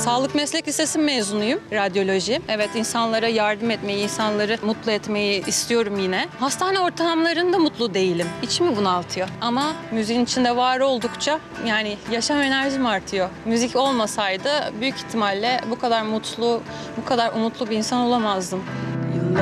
Sağlık Meslek Lisesi mezunuyum, radyoloji. Evet, insanlara yardım etmeyi, insanları mutlu etmeyi istiyorum yine. Hastane ortamlarında mutlu değilim. İçimi bunaltıyor. Ama müziğin içinde var oldukça yani yaşam enerjim artıyor. Müzik olmasaydı büyük ihtimalle bu kadar mutlu, bu kadar umutlu bir insan olamazdım.